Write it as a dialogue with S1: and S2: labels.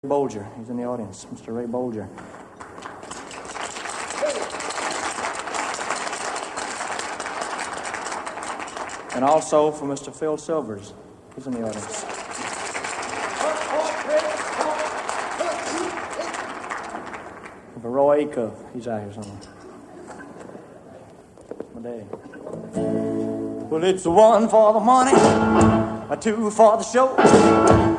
S1: Bolger. He's in the audience, Mr. Ray Bolger. And also for Mr. Phil Silvers. He's in the audience. For Roy Acuff. He's out here somewhere. My day. Well, it's one for the money, a two for the show.